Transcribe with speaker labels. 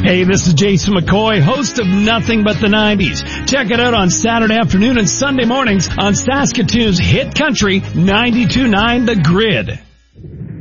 Speaker 1: Hey, this is Jason McCoy, host of Nothing But the 90s. Check it out on Saturday afternoon and Sunday mornings on Saskatoon's hit country 92.9 The Grid.